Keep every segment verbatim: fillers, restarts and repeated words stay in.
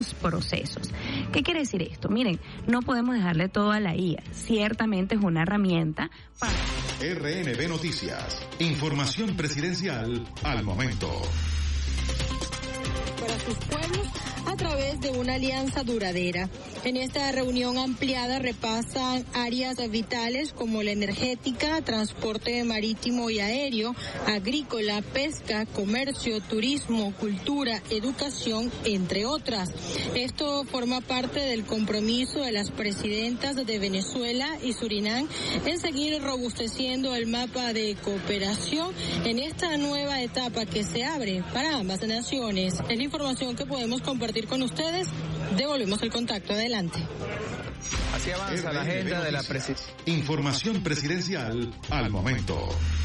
procesos. ¿Qué quiere decir esto? Miren, no podemos dejarle todo a la I A. Ciertamente es una herramienta para... R N B Noticias. Información presidencial al momento. Para sus pueblos a través de una alianza duradera. En esta reunión ampliada repasan áreas vitales como la energética, transporte marítimo y aéreo, agrícola, pesca, comercio, turismo, cultura, educación, entre otras. Esto forma parte del compromiso de las presidentas de Venezuela y Surinam en seguir robusteciendo el mapa de cooperación en esta nueva etapa que se abre para ambas naciones. Es la información que podemos compartir con ustedes. Devolvemos el contacto. Adelante. Así avanza la agenda de la presidencia. Información presidencial al momento.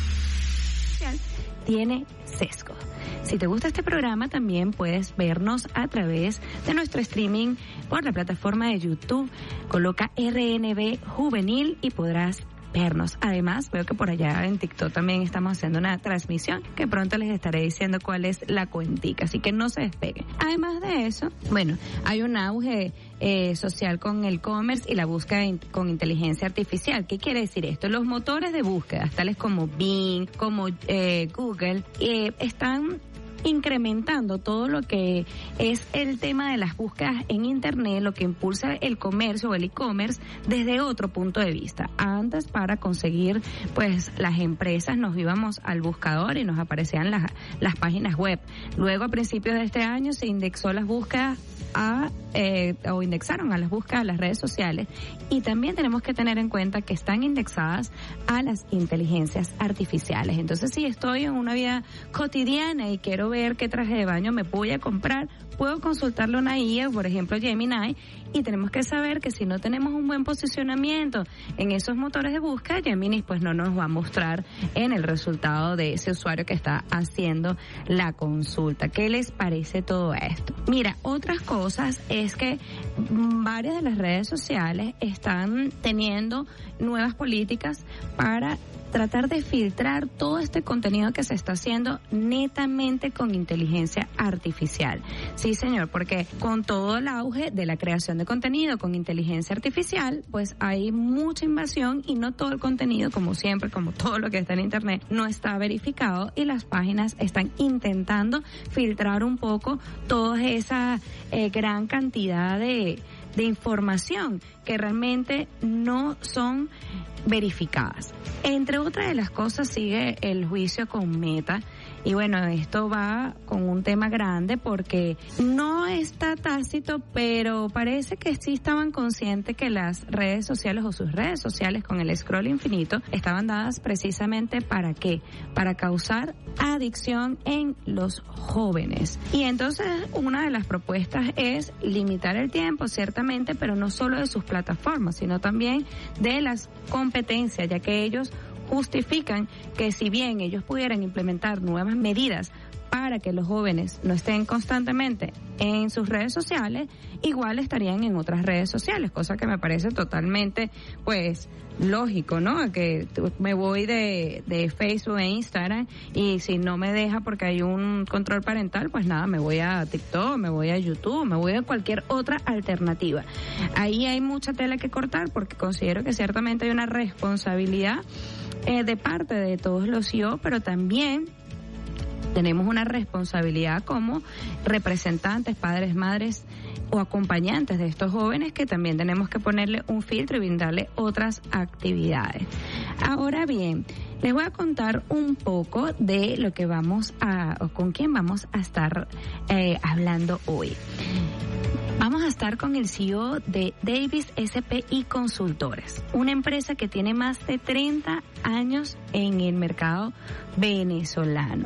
Tiene sesgo. Si te gusta este programa, también puedes vernos a través de nuestro streaming por la plataforma de YouTube. Coloca R N B Juvenil y podrás vernos. Además, veo que por allá en TikTok también estamos haciendo una transmisión que pronto les estaré diciendo cuál es la cuentica, así que no se despeguen. Además de eso, bueno, hay un auge eh, social con el e-commerce y la búsqueda in- con inteligencia artificial. ¿Qué quiere decir esto? Los motores de búsqueda, tales como Bing, como eh, Google, eh, están incrementando todo lo que es el tema de las búsquedas en internet, lo que impulsa el comercio o el e-commerce desde otro punto de vista. Antes, para conseguir, pues, las empresas nos íbamos al buscador y nos aparecían las, las páginas web. Luego, a principios de este año, se indexó las búsquedas a, eh, o indexaron a las búsquedas a las redes sociales, y también tenemos que tener en cuenta que están indexadas a las inteligencias artificiales. Entonces, si estoy en una vida cotidiana y quiero ver qué traje de baño me voy a comprar, puedo consultarle una I A, por ejemplo Gemini, y tenemos que saber que si no tenemos un buen posicionamiento en esos motores de búsqueda, Gemini pues no nos va a mostrar en el resultado de ese usuario que está haciendo la consulta. ¿Qué les parece todo esto? Mira, otras cosas es que varias de las redes sociales están teniendo nuevas políticas para tratar de filtrar todo este contenido que se está haciendo netamente con inteligencia artificial. Sí, señor, porque con todo el auge de la creación de contenido con inteligencia artificial, pues hay mucha invasión y no todo el contenido, como siempre, como todo lo que está en internet, no está verificado, y las páginas están intentando filtrar un poco toda esa eh, gran cantidad de de información que realmente no son verificadas. Entre otras de las cosas, sigue el juicio con Meta, y bueno, esto va con un tema grande porque no está tácito, pero parece que sí estaban conscientes que las redes sociales o sus redes sociales con el scroll infinito estaban dadas precisamente para qué, para causar adicción en los jóvenes. Y entonces una de las propuestas es limitar el tiempo, ciertamente, pero no solo de sus plataformas, sino también de las competencias, ya que ellos justifican que si bien ellos pudieran implementar nuevas medidas para que los jóvenes no estén constantemente en sus redes sociales, igual estarían en otras redes sociales, cosa que me parece totalmente, pues, lógico, ¿no? Que me voy de, de Facebook e Instagram, y si no me deja porque hay un control parental, pues nada, me voy a TikTok, me voy a YouTube, me voy a cualquier otra alternativa. Ahí hay mucha tela que cortar, porque considero que ciertamente hay una responsabilidad eh, de parte de todos los C E O, pero también tenemos una responsabilidad como representantes, padres, madres o acompañantes de estos jóvenes, que también tenemos que ponerle un filtro y brindarle otras actividades. Ahora bien, les voy a contar un poco de lo que vamos a, o con quién vamos a estar eh, hablando hoy. Vamos a estar con el C E O de Davis S P I Consultores, una empresa que tiene más de treinta años en el mercado venezolano.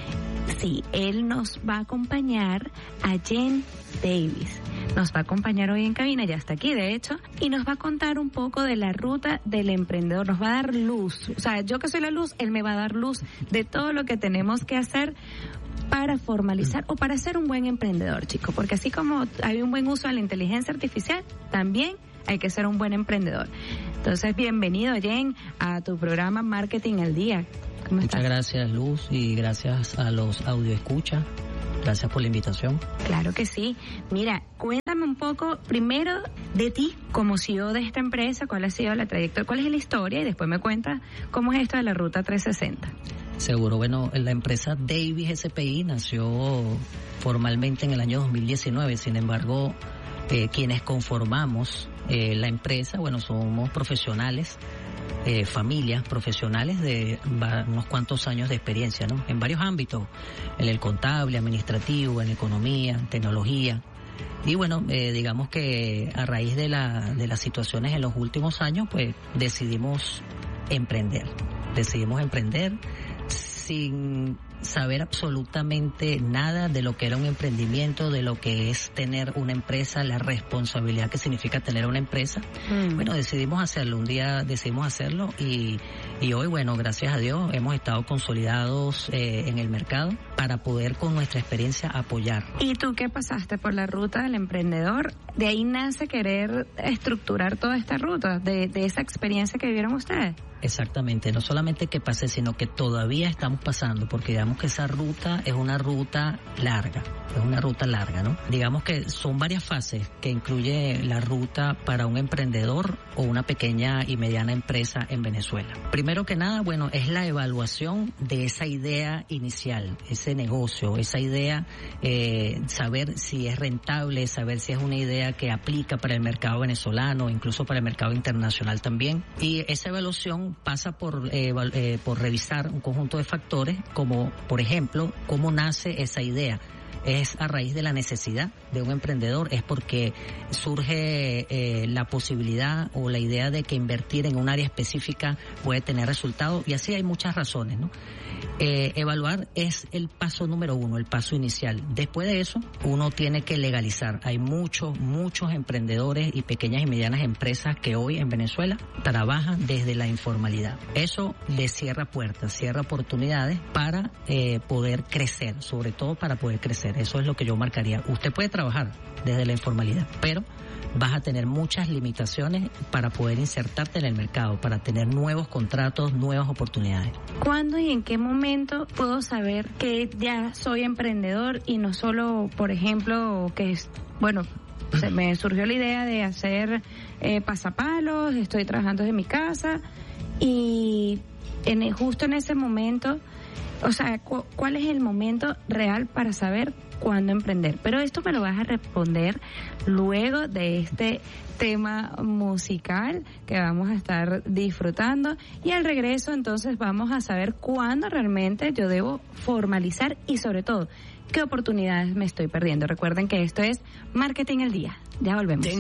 Sí, él nos va a acompañar, a Jen Davis. Nos va a acompañar hoy en cabina, ya está aquí de hecho, y nos va a contar un poco de la ruta del emprendedor. Nos va a dar luz, o sea, yo que soy la luz, él me va a dar luz de todo lo que tenemos que hacer para formalizar o para ser un buen emprendedor, chicos, porque así como hay un buen uso de la inteligencia artificial, también hay que ser un buen emprendedor. Entonces, bienvenido, Jen, a tu programa Marketing al Día. ¿Cómo estás? Muchas gracias, Luz, y gracias a los audio escucha. Gracias por la invitación. Claro que sí. Mira, cuéntame Cuéntame un poco primero de ti como C E O de esta empresa, cuál ha sido la trayectoria, cuál es la historia y después me cuentas cómo es esto de la Ruta trescientos sesenta. Seguro, bueno, la empresa Davis S P I nació formalmente en el año dos mil diecinueve, sin embargo, eh, quienes conformamos eh, la empresa, bueno, somos profesionales, eh, familias profesionales de unos cuantos años de experiencia, ¿no? En varios ámbitos, en el contable, administrativo, en economía, en tecnología. Y bueno, eh, digamos que a raíz de la de las situaciones en los últimos años, pues decidimos emprender, decidimos emprender sin saber absolutamente nada de lo que era un emprendimiento, de lo que es tener una empresa, la responsabilidad que significa tener una empresa. Mm. Bueno, decidimos hacerlo, un día decidimos hacerlo y, y hoy, bueno, gracias a Dios, hemos estado consolidados eh, en el mercado para poder con nuestra experiencia apoyar. ¿Y tú qué pasaste por la ruta del emprendedor? De ahí nace querer estructurar toda esta ruta, de, de esa experiencia que vivieron ustedes. Exactamente, no solamente que pasé, sino que todavía estamos pasando, porque digamos que esa ruta es una ruta larga, es una ruta larga, ¿no? Digamos que son varias fases que incluye la ruta para un emprendedor o una pequeña y mediana empresa en Venezuela. Primero que nada, bueno, es la evaluación de esa idea inicial, ese negocio, esa idea, eh, saber si es rentable, saber si es una idea que aplica para el mercado venezolano, incluso para el mercado internacional también. Y esa evaluación pasa por eh, eh, por revisar un conjunto de factores, como por ejemplo, cómo nace esa idea. Es a raíz de la necesidad de un emprendedor, es porque surge eh, la posibilidad o la idea de que invertir en un área específica puede tener resultados, y así hay muchas razones, ¿no? Eh, evaluar es el paso número uno, el paso inicial. Después de eso, uno tiene que legalizar. Hay muchos, muchos emprendedores y pequeñas y medianas empresas que hoy en Venezuela trabajan desde la informalidad. Eso les cierra puertas, cierra oportunidades para eh, poder crecer, sobre todo para poder crecer. Eso es lo que yo marcaría. Usted puede trabajar desde la informalidad, pero vas a tener muchas limitaciones para poder insertarte en el mercado, para tener nuevos contratos, nuevas oportunidades. ¿Cuándo y en qué momento puedo saber que ya soy emprendedor y no solo, por ejemplo, que es, bueno, se me surgió la idea de hacer eh, pasapalos, estoy trabajando desde mi casa y en, justo en ese momento, o sea, cu- ¿cuál es el momento real para saber cuándo emprender? Pero esto me lo vas a responder luego de este tema musical que vamos a estar disfrutando, y al regreso entonces vamos a saber cuándo realmente yo debo formalizar y sobre todo qué oportunidades me estoy perdiendo. Recuerden que esto es Marketing al Día. Ya volvemos.